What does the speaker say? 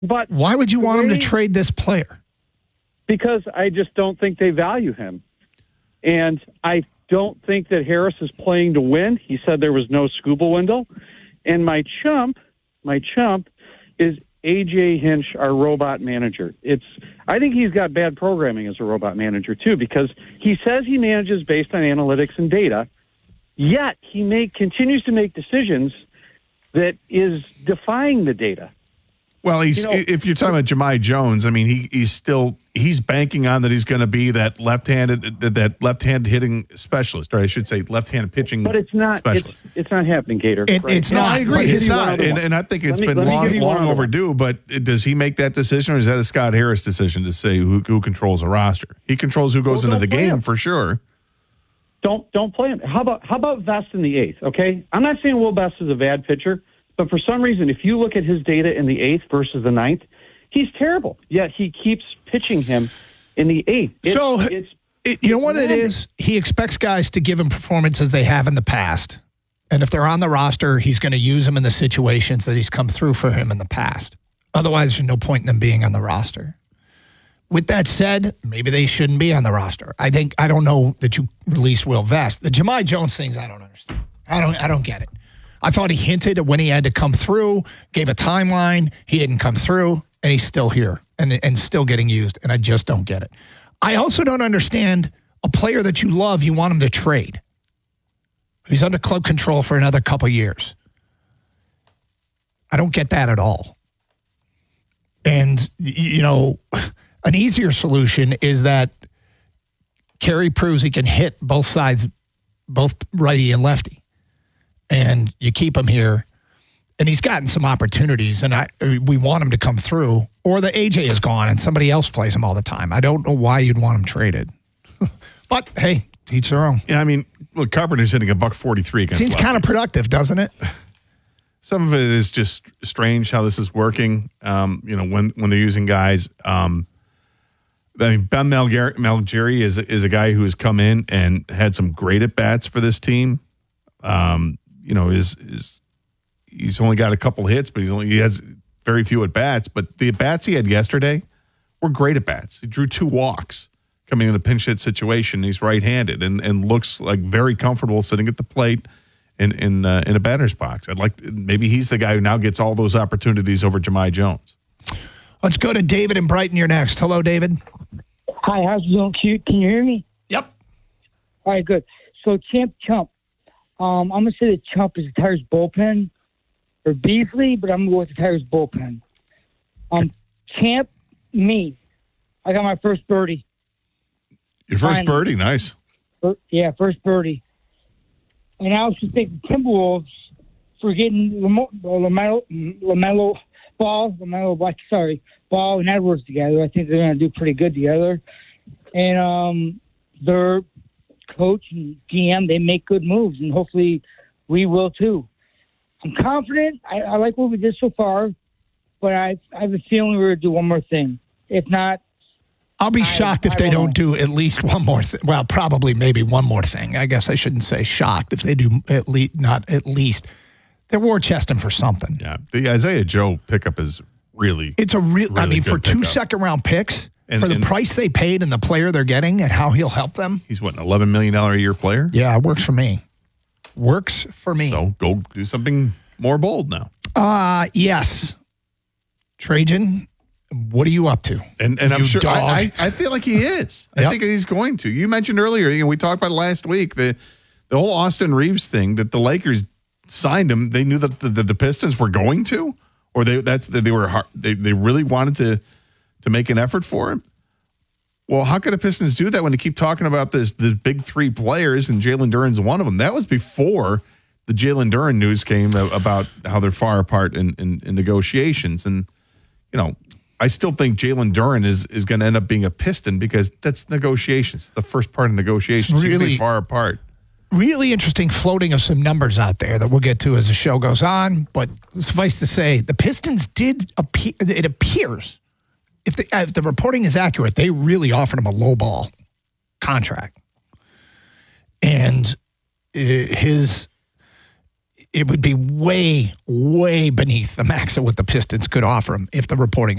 But why would you want him to trade this player? Because I just don't think they value him. And I don't think that Harris is playing to win. He said there was no scuba window. And my chump is A.J. Hinch, our robot manager. I think he's got bad programming as a robot manager, too, because he says he manages based on analytics and data, yet he continues to make decisions that is defying the data. Well, if you're talking about Jahmai Jones, I mean, he's banking on that he's going to be that left-hand hitting specialist, or I should say left-hand pitching. But it's not. Specialist. It's not happening, Gator. It's not. I agree. It's not, and I think it's been long overdue. But does he make that decision, or is that a Scott Harris decision to say who controls a roster? He controls who goes into the game for sure. Don't play him. How about Vest in the eighth? Okay, I'm not saying Will Vest is a bad pitcher. But for some reason, if you look at his data in the eighth versus the ninth, he's terrible. Yet he keeps pitching him in the eighth. You know what it is? He expects guys to give him performances they have in the past. And if they're on the roster, he's going to use them in the situations that he's come through for him in the past. Otherwise, there's no point in them being on the roster. With that said, maybe they shouldn't be on the roster. I don't know that you release Will Vest. The Jahmai Jones things, I don't understand. I don't get it. I thought he hinted at when he had to come through, gave a timeline. He didn't come through, and he's still here and still getting used, and I just don't get it. I also don't understand a player that you love, you want him to trade. He's under club control for another couple years. I don't get that at all. And, an easier solution is that Kerry proves he can hit both sides, both righty and lefty. And you keep him here, and he's gotten some opportunities, and we want him to come through. Or the AJ is gone, and somebody else plays him all the time. I don't know why you'd want him traded. But, hey, each their own. Yeah, I mean, look, Carpenter's hitting $143 against Seems kind of productive, doesn't it? Some of it is just strange how this is working, when they're using guys. Ben Malgeri is a guy who has come in and had some great at-bats for this team. He's only got a couple hits, but he has very few at bats. But the at bats he had yesterday were great at bats. He drew 2 walks coming in a pinch hit situation. He's right-handed and looks like very comfortable sitting at the plate in a batter's box. Maybe he's the guy who now gets all those opportunities over Jahmai Jones. Let's go to David in Brighton. You're next. Hello, David. Hi, how's it going? Can you hear me? Yep. All right, good. So Chump. I'm going to say that Chump is the Tigers' bullpen, or Beasley, but I'm going to go with the Tigers' bullpen. Champ, me. I got my first birdie. Your first birdie? Nice. First birdie. And I also think the Timberwolves for getting Ball and Edwards together. I think they're going to do pretty good together. And their coach and GM, they make good moves, and hopefully we will too. I'm confident. I like what we did so far, but I have a feeling we're going to do one more thing. If not, I'll be shocked if they don't do at least one more thing. Well, probably maybe one more thing. I guess I shouldn't say shocked if they do not at least. They're war chesting for something. Yeah, the Isaiah Joe pickup is really. It's a real. I mean, for 2 second-round picks. For the price they paid and the player they're getting and how he'll help them. He's an $11 million a year player? Yeah, it works for me. So go do something more bold now. Yes. Trajan, what are you up to? And I'm sure I feel like he is. I think he's going to. You mentioned earlier, we talked about it last week, the whole Austin Reeves thing, that the Lakers signed him. They knew that the Pistons were going to, or they really wanted to make an effort for him. Well, how could the Pistons do that when they keep talking about the big 3 players and Jalen Duren's one of them? That was before the Jalen Duren news came about how they're far apart in negotiations. And, I still think Jalen Duren is going to end up being a Piston because that's negotiations. The first part of negotiations. Really far apart. Really interesting floating of some numbers out there that we'll get to as the show goes on. But suffice to say, the Pistons did appear, it appears, if the reporting is accurate, they really offered him a low-ball contract. And it would be way, way beneath the max of what the Pistons could offer him if the reporting